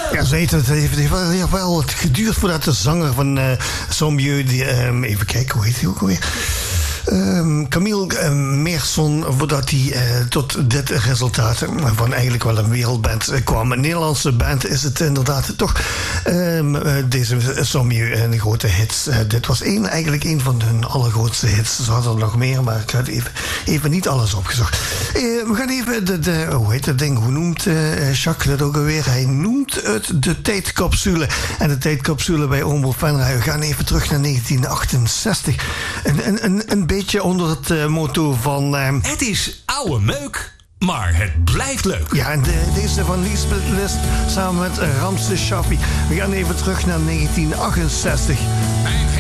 Ja, ze heet het. Het heeft wel wat geduurd voordat de zanger van Sommieu... even kijken, hoe heet hij ook alweer? Camille Meerson, voordat hij tot dit resultaat van eigenlijk wel een wereldband kwam. Een Nederlandse band is het inderdaad toch. Deze Sommieu een grote hits. Dit was eigenlijk een van hun allergrootste hits. Ze hadden er nog meer, maar ik had even niet alles opgezocht. We gaan even hoe heet dat ding? Hoe noemt Jacques dat ook alweer? Hij noemt het de tijdcapsule. En de tijdcapsule bij Omroep Venray. We gaan even terug naar 1968. Een beetje onder het motto van... Het is oude meuk, maar het blijft leuk. Ja, en deze van Lisbeth List samen met Ramses Shaffi. We gaan even terug naar 1968.